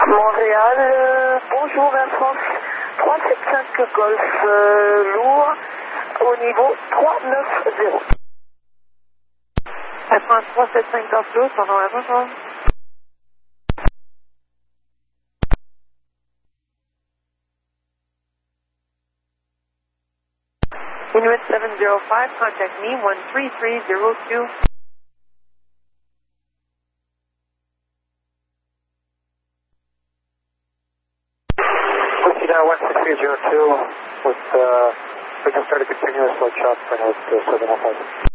Montréal, bonjour Air France 375 Golf lourd au niveau 390. Air France 375 Golf lourd, pardon, bonjour. Inuit 705, contact me 13302. Now 16302 with we can start a continuous light shot for Inuit 705.